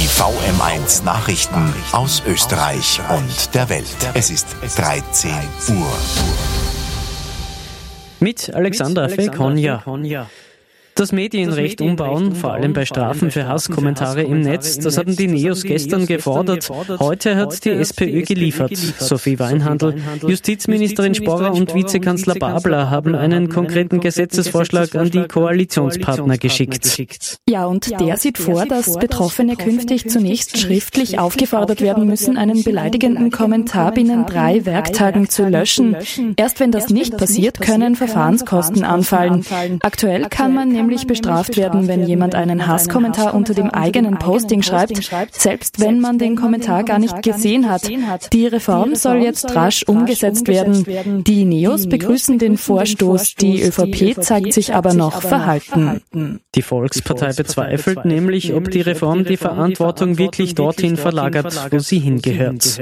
Die VM1 Nachrichten aus Österreich und der Welt. Es ist 13 Uhr. Mit Alexander Fekonja. Das Medienrecht umbauen, vor allem bei Strafen für Hasskommentare im Netz, das hatten die Neos gestern gefordert. Heute hat die SPÖ geliefert. Sophie Weinhandl, Justizministerin Sporrer und Vizekanzler Babler haben einen konkreten Gesetzesvorschlag an die Koalitionspartner geschickt. Ja, und der sieht vor, dass Betroffene künftig zunächst schriftlich aufgefordert werden müssen, einen beleidigenden Kommentar binnen 3 Werktagen zu löschen. Erst wenn das nicht passiert, können Verfahrenskosten anfallen. Aktuell kann man nämlich bestraft werden, wenn jemand einen Hasskommentar unter dem eigenen Posting schreibt, selbst wenn man den Kommentar gar nicht gesehen hat. Die Reform soll jetzt rasch umgesetzt werden. Die Neos begrüßen den Vorstoß, die ÖVP zeigt sich aber noch verhalten. Die Volkspartei bezweifelt nämlich, ob die Reform die Verantwortung wirklich dorthin verlagert, wo sie hingehört.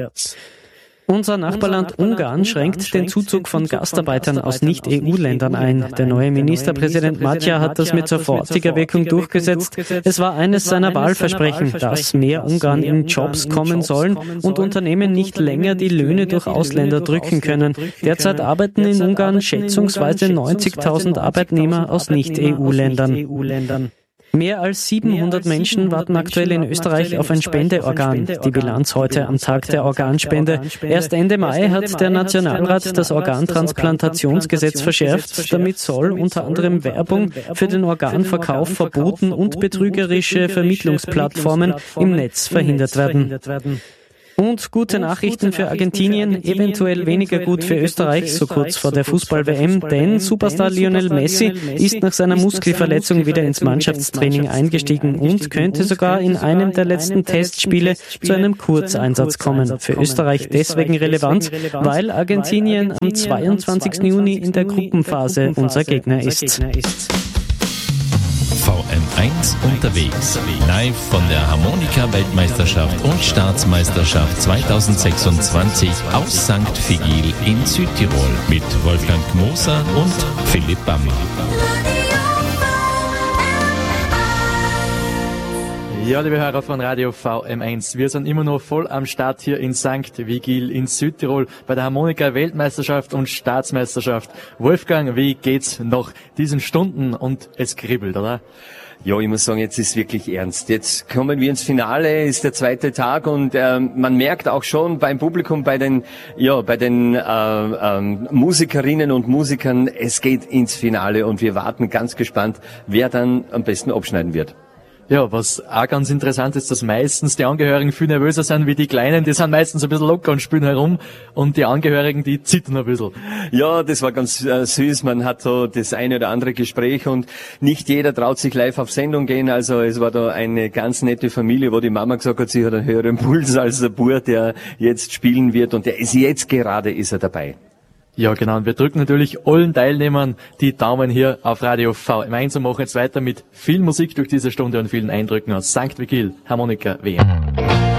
Unser Nachbarland Ungarn schränkt den Zuzug von Gastarbeitern aus Nicht-EU-Ländern ein. Der neue Ministerpräsident Magyar hat das mit sofortiger Wirkung durchgesetzt. Es war eines seiner Wahlversprechen, dass mehr Ungarn in Jobs kommen sollen und Unternehmen nicht länger die Löhne durch Ausländer drücken können. Derzeit arbeiten in Ungarn schätzungsweise 90.000 Arbeitnehmer aus Nicht-EU-Ländern. Mehr als 700 Menschen warten aktuell in Österreich auf ein Spendeorgan. Die Bilanz heute am Tag der Organspende. Erst Ende Mai hat der Nationalrat das Organtransplantationsgesetz verschärft. Damit soll unter anderem Werbung für den Organverkauf verboten und betrügerische Vermittlungsplattformen im Netz verhindert werden. Und gute Nachrichten für Argentinien, eventuell weniger gut für Österreich, so kurz vor der Fußball-WM, denn Superstar Lionel Messi ist nach seiner Muskelverletzung wieder ins Mannschaftstraining eingestiegen und könnte sogar in einem der letzten Testspiele zu einem Kurzeinsatz kommen. Für Österreich deswegen relevant, weil Argentinien am 22. Juni in der Gruppenphase unser Gegner ist. VM1 unterwegs. Live von der Harmonika-Weltmeisterschaft und Staatsmeisterschaft 2026 aus St. Vigil in Südtirol mit Wolfgang Moser und Philipp Bammer. Ja, liebe Hörer von Radio VM1, wir sind immer noch voll am Start hier in St. Vigil in Südtirol bei der Harmonika-Weltmeisterschaft und Staatsmeisterschaft. Wolfgang, wie geht's nach diesen Stunden? Und es kribbelt, oder? Ja, ich muss sagen, jetzt ist wirklich ernst. Jetzt kommen wir ins Finale, ist der zweite Tag und man merkt auch schon beim Publikum, bei den Musikerinnen und Musikern, es geht ins Finale und wir warten ganz gespannt, wer dann am besten abschneiden wird. Ja, was auch ganz interessant ist, dass meistens die Angehörigen viel nervöser sind wie die Kleinen. Die sind meistens ein bisschen locker und spielen herum und die Angehörigen, die zittern ein bisschen. Ja, das war ganz süß. Man hat so das eine oder andere Gespräch und nicht jeder traut sich live auf Sendung gehen. Also es war da eine ganz nette Familie, wo die Mama gesagt hat, sie hat einen höheren Puls als der Bub, der jetzt spielen wird und der ist jetzt gerade ist er dabei. Ja, genau. Und wir drücken natürlich allen Teilnehmern die Daumen hier auf Radio VM1 und machen jetzt weiter mit viel Musik durch diese Stunde und vielen Eindrücken aus St. Vigil, Harmonika WM.